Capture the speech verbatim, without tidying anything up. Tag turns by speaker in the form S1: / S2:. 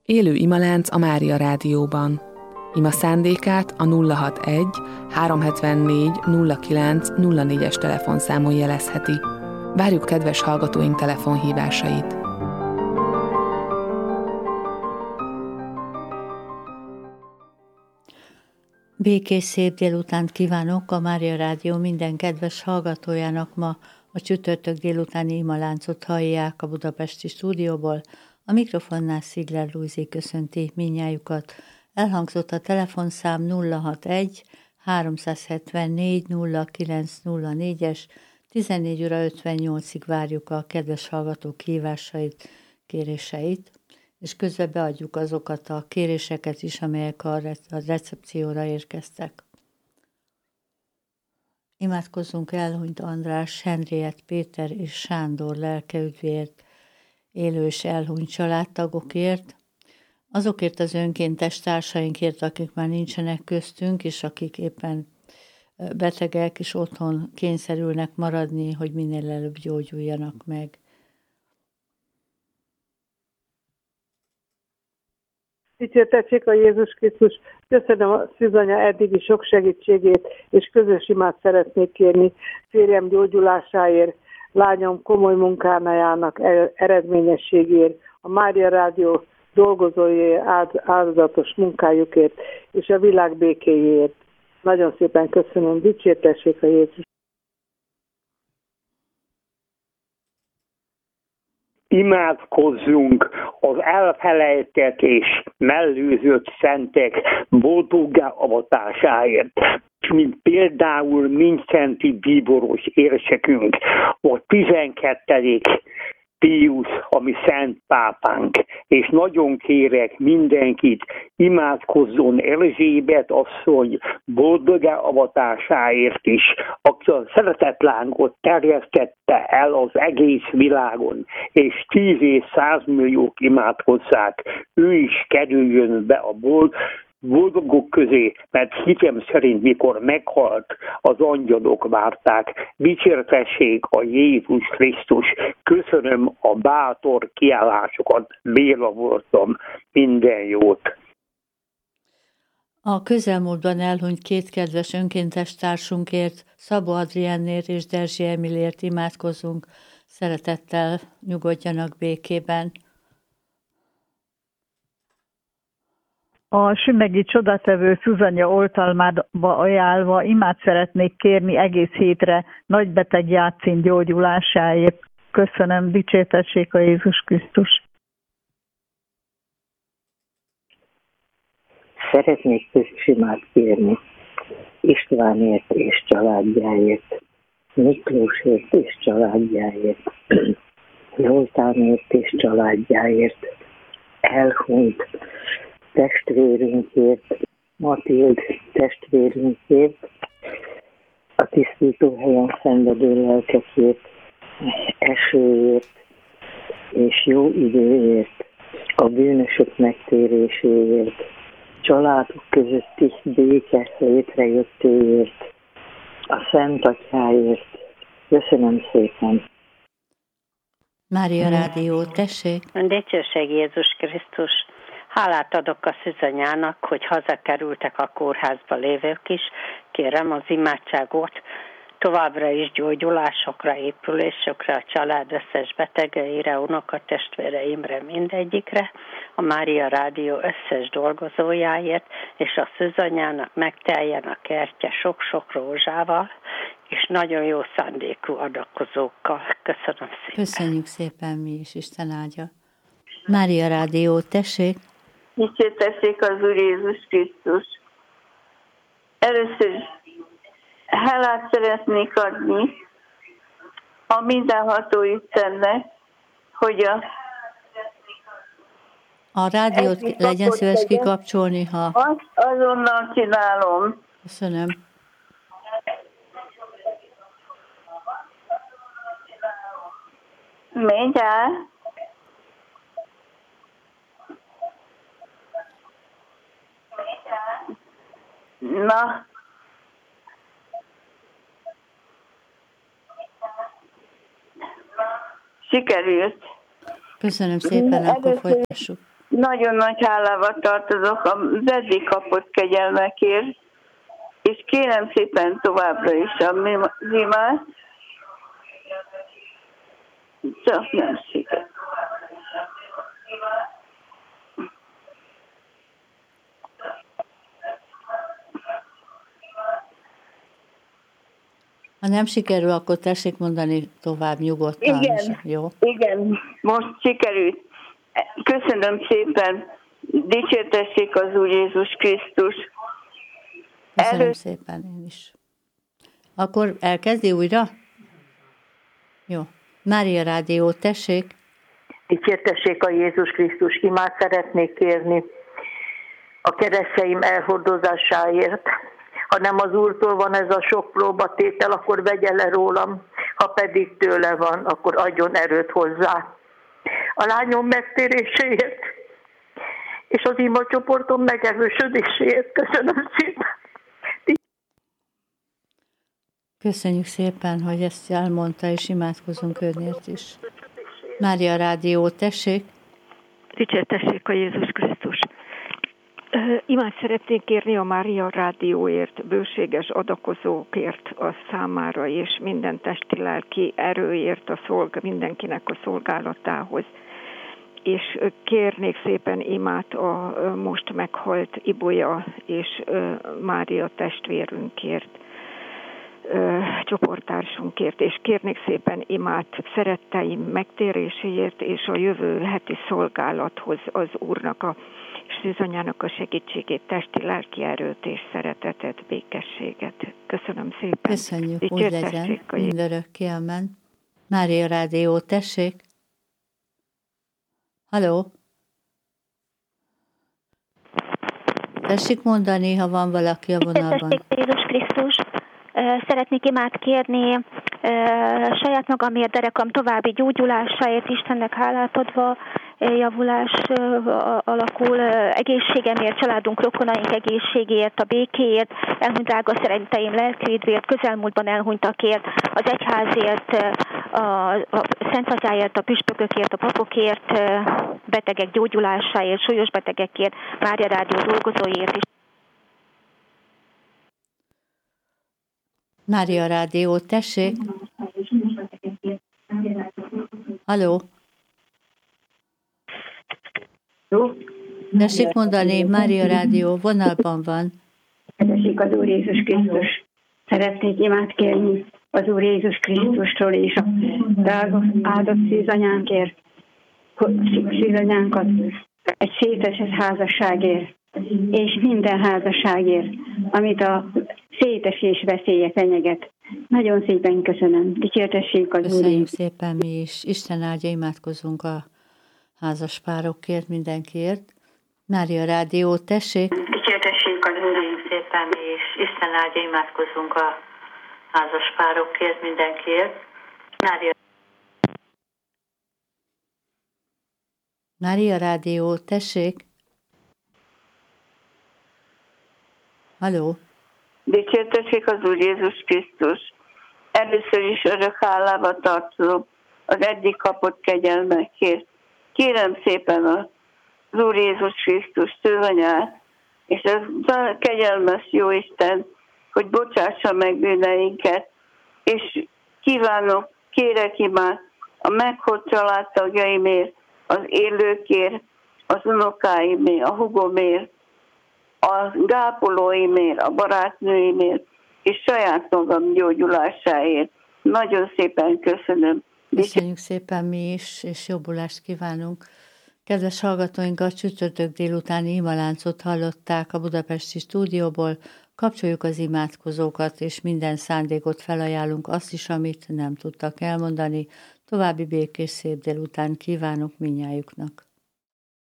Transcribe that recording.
S1: Élő imalánc a Mária Rádióban. Ima szándékát a nulla hatvanegy háromszázhetvennégy nulla kilenc nulla négyes telefonszámon jelezheti. Várjuk kedves hallgatóink telefonhívásait.
S2: Békés szép délutánt kívánok a Mária Rádió minden kedves hallgatójának. Ma a csütörtök délutáni imaláncot hallják a budapesti stúdióból. A mikrofonnál Szigler Lujzi köszönti mindnyájukat. Elhangzott a telefonszám nulla hatvanegy háromszázhetvennégy nulla kilenc nulla négyes. tizennégy óra ötvennyolcig várjuk a kedves hallgatók hívásait, kéréseit, és közben beadjuk azokat a kéréseket is, amelyek a recepcióra érkeztek. Imádkozzunk elhunyt András, Henriett, Péter és Sándor lelkeüdvéért, élő és elhunyt családtagokért, azokért az önkéntes társainkért, akik már nincsenek köztünk, és akik éppen betegek és otthon kényszerülnek maradni, hogy minél előbb gyógyuljanak meg.
S3: Dicsértessék a Jézus Krisztus, köszönöm a szűzanya eddigi sok segítségét, és közös imát szeretnék kérni férjem gyógyulásáért, lányom komoly munkájának eredményességért, a Mária Rádió dolgozói áldozatos munkájukért, és a világ békéjéért. Nagyon szépen köszönöm, dicsértessék a Jézus.
S4: Imádkozzunk az elfelejtett és mellőzött szentek boldoggá avatásáért, mint például Mindszenty bíboros érsekünk, a tizenkettedik Pius, ami szent pápánk, és nagyon kérek mindenkit, imádkozzon Erzsébet asszony boldogá avatásáért is, aki a szeretetlángot terjesztette el az egész világon, és tíz és százmilliók imádkozzák, ő is kerüljön be a bold, boldogok közé, mert hitem szerint, mikor meghalt, az angyalok várták. Dicsértessék a Jézus Krisztus. Köszönöm a bátor kiállásokat, Béla voltam, minden jót.
S2: A közelmúltban elhunyt két kedves önkéntes társunkért, Szabó Adriennért és Derzsi Emilért imádkozunk. Szeretettel nyugodjanak békében.
S5: A sümegi csodatevő Szuzanya oltalmába ajánlva imát szeretnék kérni egész hétre nagybeteg Játszin gyógyulásáért. Köszönöm, dicsértessék a Jézus Krisztus.
S6: Szeretnék közös imát kérni Istvánért és családjáért, Miklósért és családjáért, Zoltánért és családjáért, elhunyt testvérünkért, Matild testvérünkért, a tisztító helyen szenvedő lelkekért, esőért és jó időért, a bűnösök megtéréséért, családok közötti béke létrejöttéért, a Szent Atyáért. Köszönöm szépen!
S2: Mária Rádió, tessék!
S7: Dicsőség Jézus Krisztus! Hálát adok a szűzanyának, hogy hazakerültek a kórházba lévők is. Kérem az imádságot továbbra is gyógyulásokra, épülésokra, a család összes betegeire, unokatestvéreimre, mindegyikre, a Mária Rádió összes dolgozójáért, és a szűzanyának megteljen a kertje sok-sok rózsával, és nagyon jó szándékú adakozókkal. Köszönöm szépen.
S2: Köszönjük szépen mi is, Isten áldja. Mária Rádió, tessék!
S8: Dicsértessék az Úr Jézus Krisztus. Először hálát szeretnék adni a mindenható Istennek, hogy a
S2: A rádiót legyen szíves kikapcsolni, ha...
S8: Azt azonnal csinálom.
S2: Köszönöm.
S8: Mindjárt. Na. Sikerült.
S2: Köszönöm szépen,
S8: Először
S2: akkor folytassuk.
S8: nagyon nagy hálával tartozok az eddig kapott kegyelmekért, és kérem szépen továbbra is a imát, csak nem sikerül.
S2: Ha nem sikerül, akkor tessék mondani tovább nyugodtan.
S8: Igen,
S2: jó?
S8: Igen, most sikerült. Köszönöm szépen, dicsértessék az Úr Jézus Krisztus.
S2: Köszönöm Elő... szépen én is. Akkor elkezdi újra? Jó. Mária Rádió, tessék.
S6: Dicsértessék a Jézus Krisztus, imát szeretnék kérni a keresztjeim elhordozásáért. Ha nem az Úrtól van ez a sok próbatétel, akkor vegye le rólam, ha pedig tőle van, akkor adjon erőt hozzá. A lányom megtéréséért és az imacsoportom megerősödéséért köszönöm szépen.
S2: Köszönjük szépen, hogy ezt elmondta, és imádkozunk önért is. Mária Rádió, tessék.
S9: Dicsértessék a Jézus Krisztus. Imát szeretnék kérni a Mária Rádióért, bőséges adakozókért a számára, és minden testi-lelki erőért a szolg, mindenkinek a szolgálatához. És kérnék szépen imát a most meghalt Ibolya és Mária testvérünkért, csoporttársunkért, és kérnék szépen imát szeretteim megtéréséért, és a jövő heti szolgálathoz az Úrnak a Szűzanyának a segítségét, testi, lelki erőt és szeretetet, békességet. Köszönöm szépen.
S2: Köszönjük, úgy legyen, mindörökké, amen. Mária Rádió, tessék. Halló? Tessék mondani, ha van valaki a vonalban.
S10: Tessék, Jézus Krisztus. Szeretnék imát kérni saját magamért, derekam további gyógyulásáért, Istennek hálát adva, javulás alakul, egészségemért, családunk, rokonaink egészségéért, a békéért, elhunyt drága szeretteim lelkivédvéért, közelmúltban elhunytakért, az egyházért, a, a Szenthazáért, a püspökökért, a papokért, betegek gyógyulásáért, súlyos betegekért, Mária Rádió dolgozóiért is.
S2: Mária Rádió, tessék. Halló? Tessék mondani, Mária Rádió vonalban van.
S11: Tessék az Úr Jézus Krisztus. Szeretnék imát kérni az Úr Jézus Krisztustól és a drága áldott szűzanyánkért, szűzanyánkat egy szétesett házasságért, és minden házasságért, amit a szétesés veszélye fenyeget. Nagyon szépen köszönöm. Dicsértessék az Úr.
S2: Köszönjük szépen mi is. Isten áldja, imádkozunk a házaspárokért, mindenkiért. Mária Rádió, tessék.
S12: Dicsértessék az Úr szépen mi is. Isten áldja, imádkozunk a házaspárokért, mindenkiért. Mária
S2: Mária Rádió, tessék. Halló?
S8: Dicsértessék az Úr Jézus Krisztus. Először is örök hálába tartozom az eddig kapott kegyelmekért. Kérem szépen az Úr Jézus Krisztus szőanyát, és az kegyelmes Jóisten, hogy bocsássa meg bűneinket, és kívánok, kérek imát a meghalt családtagjaimért, az élőkért, az unokáimért, a hugomért, a gápolóimért, a barátnőimért, és saját magam gyógyulásáért. Nagyon szépen köszönöm.
S2: Köszönjük szépen mi is, és jobbulást kívánunk. Kedves hallgatóink, a csütörtök délutáni imaláncot hallották a budapesti stúdióból. Kapcsoljuk az imádkozókat, és minden szándékot felajánlunk, azt is, amit nem tudtak elmondani. További békés szép délután kívánok mindnyájuknak.